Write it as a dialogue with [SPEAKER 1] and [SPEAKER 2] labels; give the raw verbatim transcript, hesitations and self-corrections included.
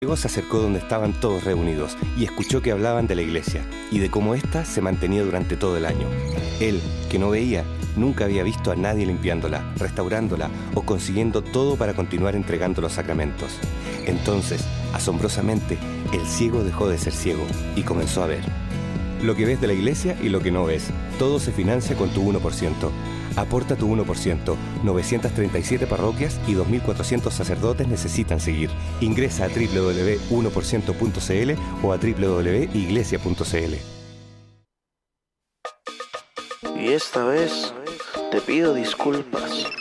[SPEAKER 1] Luego se acercó donde estaban todos reunidos y escuchó que hablaban de la iglesia y de cómo ésta se mantenía durante todo el año. Él, que no veía, nunca había visto a nadie limpiándola, restaurándola o consiguiendo todo para continuar entregando los sacramentos. Entonces, asombrosamente, el ciego dejó de ser ciego y comenzó a ver. Lo que ves de la iglesia y lo que no ves, todo se financia con tu uno por ciento. Aporta tu uno por ciento. novecientas treinta y siete parroquias y dos mil cuatrocientos sacerdotes necesitan seguir. Ingresa a doble u doble u doble u punto uno por ciento punto c l o a doble u doble u doble u punto iglesia punto c l.
[SPEAKER 2] Y esta vez te pido disculpas.